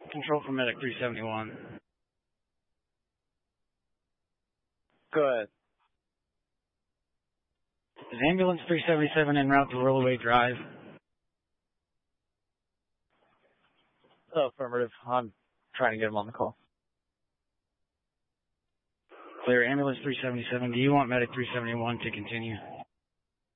Control for Medic 371. Go ahead. Is Ambulance 377 en route to Rollaway Drive? Affirmative. I'm trying to get him on the call. Clear. Ambulance 377. Do you want Medic 371 to continue?